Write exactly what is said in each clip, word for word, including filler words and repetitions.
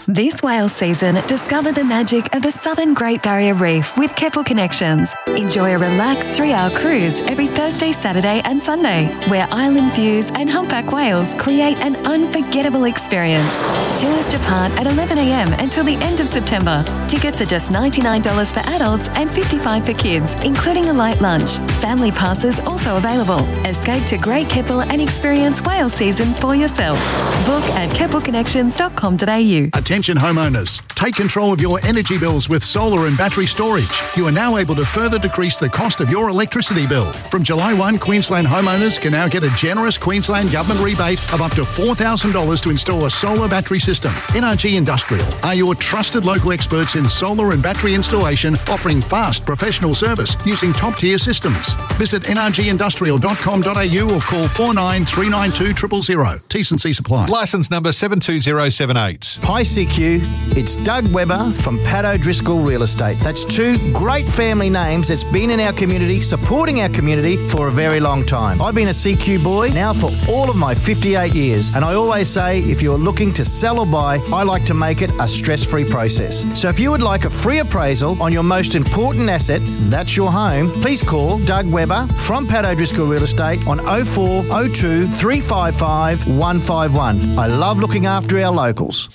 This whale season, discover the magic of the Southern Great Barrier Reef with Keppel Connections. Enjoy a relaxed three-hour cruise every Thursday, Saturday and Sunday, where island views and humpback whales create an unforgettable experience. Tours depart at eleven a m until the end of September. Tickets are just ninety-nine dollars for adults and fifty-five dollars for kids, including a light lunch. Family passes also available. Escape to Great Keppel and experience whale season for yourself. Book at keppel connections dot com dot a u. Attention homeowners, take control of your energy bills with solar and battery storage. You are now able to further decrease the cost of your electricity bill. From July first, Queensland homeowners can now get a generous Queensland Government rebate of up to four thousand dollars to install a solar battery system. N R G Industrial are your trusted local experts in solar and battery installation, offering fast professional service using top-tier systems. Visit n r g industrial dot com dot a u or call four nine three nine two zero zero zero. T's and C's apply. Licence number seven two zero seven eight. Hi C Q, it's Doug Webber from Pat O'Driscoll Real Estate. That's two great family names that's been in our community, supporting our community for a very long time. I've been a C Q boy now for all of my fifty-eight years, and I always say if you're looking to sell or buy, I like to make it a stress-free process. So if you would like a free appraisal on your most important asset, that's your home, please call Doug Webber from Pat O'Driscoll Real Estate on oh four oh two three five five one five one. I love looking after our locals.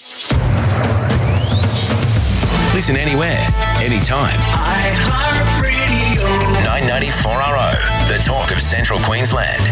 Listen anywhere, anytime. iHeartRadio. nine ninety-four R O, the talk of Central Queensland.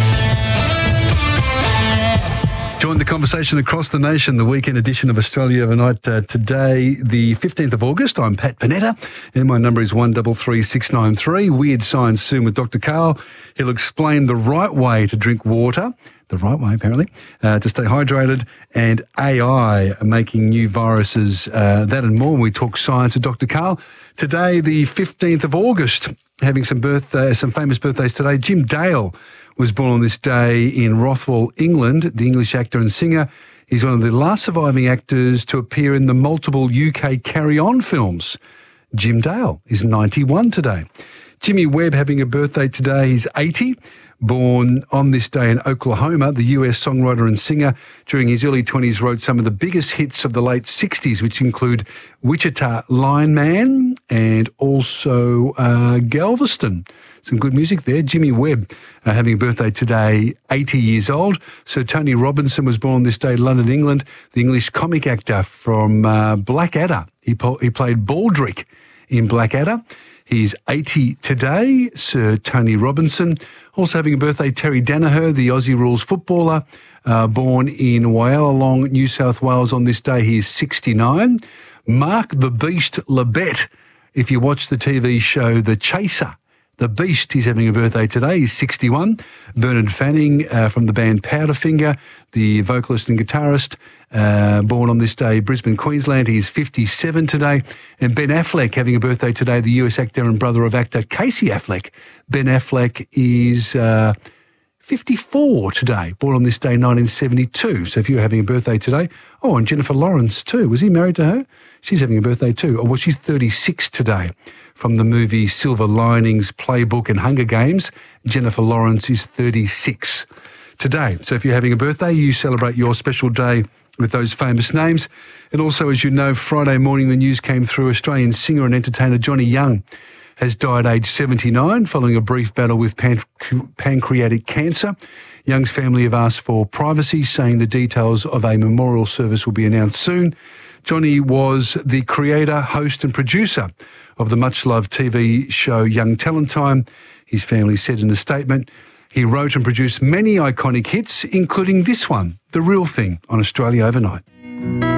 Join the conversation across the nation, the weekend edition of Australia Overnight. Uh, today, the fifteenth of August, I'm Pat Panetta, and my number is one three three six nine three. Weird Science soon with Doctor Karl. He'll explain the right way to drink water, the right way apparently, uh, to stay hydrated, and A I making new viruses, uh, that and more. We talk science with Doctor Karl. Today, the fifteenth of August, having some birthday, some famous birthdays today. Jim Dale was born on this day in Rothwell, England, the English actor and singer. He's one of the last surviving actors to appear in the multiple U K Carry On films. Jim Dale is ninety-one today. Jimmy Webb having a birthday today. He's eighty. Born on this day in Oklahoma, the U S songwriter and singer during his early twenties wrote some of the biggest hits of the late sixties, which include Wichita Lineman and also uh, Galveston. Some good music there. Jimmy Webb uh, having a birthday today, eighty years old. Sir Tony Robinson was born this day in London, England, the English comic actor from uh, Blackadder. He, po- he played Baldrick in Blackadder. He's eighty today, Sir Tony Robinson. Also having a birthday, Terry Danaher, the Aussie rules footballer, uh, born in Wyalong, New South Wales on this day. He is sixty-nine. Mark the Beast Labette, if you watch the T V show The Chaser, The Beast, he's having a birthday today. He's sixty-one. Bernard Fanning uh, from the band Powderfinger, the vocalist and guitarist, uh, born on this day, Brisbane, Queensland. He's fifty-seven today. And Ben Affleck having a birthday today, the U S actor and brother of actor Casey Affleck. Ben Affleck is uh, fifty-four today, born on this day, nineteen seventy-two. So if you're having a birthday today, oh, and Jennifer Lawrence too. Was he married to her? She's having a birthday too. Oh, well, she's thirty-six today. From the movie Silver Linings Playbook and Hunger Games, Jennifer Lawrence is thirty-six today. So if you're having a birthday, you celebrate your special day with those famous names. And also, as you know, Friday morning the news came through, Australian singer and entertainer Johnny Young has died aged seventy-nine following a brief battle with pan- pancreatic cancer. Young's family have asked for privacy, saying the details of a memorial service will be announced soon. Johnny was the creator, host and producer of the much-loved T V show Young Talent Time. His family said in a statement, he wrote and produced many iconic hits, including this one, The Real Thing, on Australia Overnight.